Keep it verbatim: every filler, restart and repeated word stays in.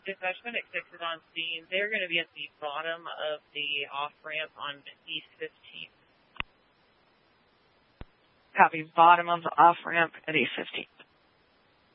Dispatch Medic six is on scene. They're going to be at the bottom of the off-ramp on East fifteenth. Copy. Bottom of the off-ramp at East fifteenth.